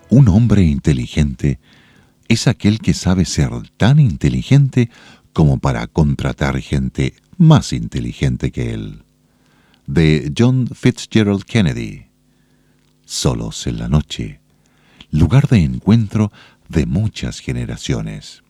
Un hombre inteligente es aquel que sabe ser tan inteligente como para contratar gente más inteligente que él. De John Fitzgerald Kennedy. Solos en la noche, lugar de encuentro de muchas generaciones.